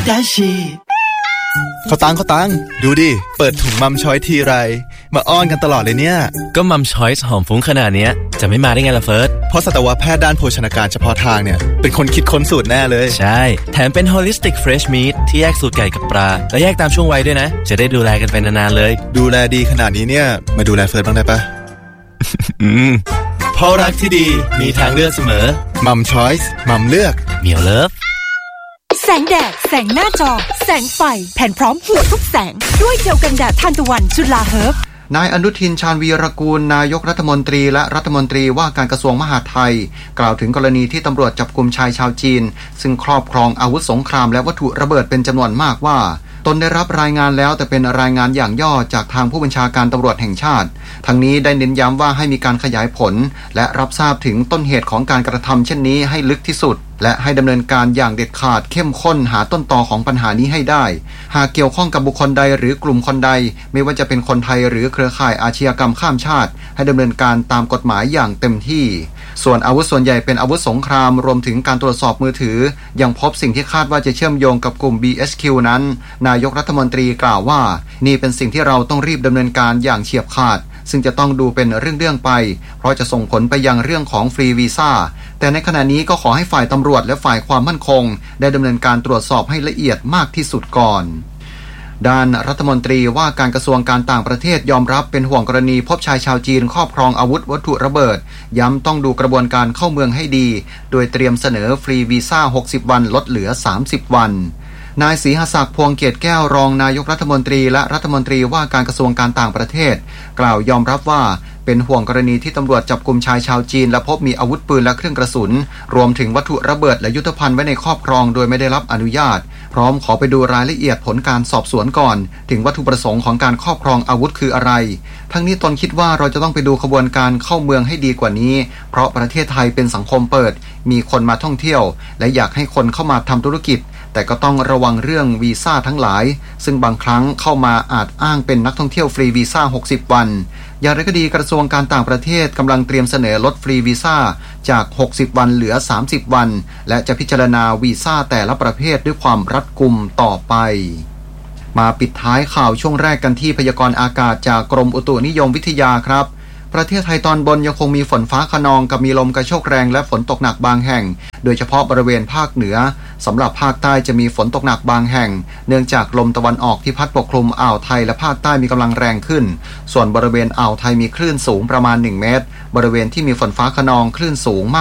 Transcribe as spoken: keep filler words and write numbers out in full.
ดาชีเขาตังเขาตังดูดิเปิดถุงมัมช้อยทีไรมาอ้อนกันตลอดเลยเนี่ยก็มัมช้อยส์หอมฟุ้งขนาดนี้จะไม่มาได้ไงล่ะเฟิร์สเพราะสัตวแพทย์ด้านโภชนาการเฉพาะทางเนี่ยเป็นคนคิดค้นสูตรแน่เลยใช่แถมเป็น Holistic Fresh Meat ที่แยกสูตรไก่กับปลาและแยกตามช่วงวัยด้วยนะจะได้ดูแลกันไปนานๆเลยดูแลดีขนาดนี้เนี่ยมาดูแลเฟิร์สบ้างได้ปะอืมเพราะรักที่ดีมีทางเลือกเสมอมัมช้อยส์มัมเลือกเหมียวเลิฟแสงแดดแสงหน้าจอแสงไฟแผ่นพร้อมหัวทุกแสงด้วยเจลกันแดดทานตะวันจุฬาเฮิร์บนายอนุทินชาญวีรกูลนายกรัฐมนตรีและรัฐมนตรีว่าการกระทรวงมหาดไทยกล่าวถึงกรณีที่ตำรวจจับกุมชายชาวจีนซึ่งครอบครองอาวุธสงครามและวัตถุระเบิดเป็นจำนวนมากว่าตนได้รับรายงานแล้วแต่เป็นรายงานอย่างย่อจากทางผู้บัญชาการตำรวจแห่งชาติทั้งนี้ได้เน้นย้ำว่าให้มีการขยายผลและรับทราบถึงต้นเหตุของการกระทำเช่นนี้ให้ลึกที่สุดและให้ดำเนินการอย่างเด็ดขาดเข้มข้นหาต้นตอของปัญหานี้ให้ได้หากเกี่ยวข้องกับบุคคลใดหรือกลุ่มคนใดไม่ว่าจะเป็นคนไทยหรือเครือข่ายอาชญากรรมข้ามชาติให้ดำเนินการตามกฎหมายอย่างเต็มที่ส่วนอาวุธส่วนใหญ่เป็นอาวุธสงครามรวมถึงการตรวจสอบมือถือยังพบสิ่งที่คาดว่าจะเชื่อมโยงกับกลุ่ม บี เอส คิว นั้นนายกรัฐมนตรีกล่าวว่านี่เป็นสิ่งที่เราต้องรีบดำเนินการอย่างเฉียบขาดซึ่งจะต้องดูเป็นเรื่องๆไปเพราะจะส่งผลไปยังเรื่องของฟรีวีซ่าแต่ในขณะนี้ก็ขอให้ฝ่ายตำรวจและฝ่ายความมั่นคงได้ดำเนินการตรวจสอบให้ละเอียดมากที่สุดก่อนด้านรัฐมนตรีว่าการกระทรวงการต่างประเทศยอมรับเป็นห่วงกรณีพบชายชาวจีนครอบครองอาวุธวัตถุระเบิดย้ำต้องดูกระบวนการเข้าเมืองให้ดีโดยเตรียมเสนอฟรีวีซ่าหกสิบวันลดเหลือสามสิบวันนายศรีหศักดิ์พวงเกตแก้วรองนายกรัฐมนตรีและรัฐมนตรีว่าการกระทรวงการต่างประเทศกล่าวยอมรับว่าเป็นห่วงกรณีที่ตำรวจจับกุมชายชาวจีนและพบมีอาวุธปืนและเครื่องกระสุนรวมถึงวัตถุระเบิดและยุทโธภัณฑ์ไว้ในครอบครองโดยไม่ได้รับอนุญาตพร้อมขอไปดูรายละเอียดผลการสอบสวนก่อนถึงวัตถุประสงค์ของการครอบครองอาวุธคืออะไรทั้งนี้ตนคิดว่าเราจะต้องไปดูขบวนการเข้าเมืองให้ดีกว่านี้เพราะประเทศไทยเป็นสังคมเปิดมีคนมาท่องเที่ยวและอยากให้คนเข้ามาทำธุรกิจแต่ก็ต้องระวังเรื่องวีซ่าทั้งหลายซึ่งบางครั้งเข้ามาอาจอ้างเป็นนักท่องเที่ยวฟรีวีซ่าหกสิบวันอย่างไรก็ดีกระทรวงการต่างประเทศกำลังเตรียมเสนอลดฟรีวีซ่าจากหกสิบวันเหลือสามสิบวันและจะพิจารณาวีซ่าแต่ละประเภทด้วยความรัดกุมต่อไปมาปิดท้ายข่าวช่วงแรกกันที่พยากรณ์อากาศจากกรมอุตุนิยมวิทยาครับประเทศไทยตอนบนยังคงมีฝนฟ้าคะนองกับมีลมกระโชกแรงและฝนตกหนักบางแห่งโดยเฉพาะบริเวณภาคเหนือสำหรับภาคใต้จะมีฝนตกหนักบางแห่งเนื่องจากลมตะวันออกที่พัดปกคลุมอ่าวไทยและภาคใต้มีกำลังแรงขึ้นส่วนบริเวณอ่าวไทยมีคลื่นสูงประมาณหนึ่งเมตรบริเวณที่มีฝนฟ้าคะนองคลื่นสูงมาก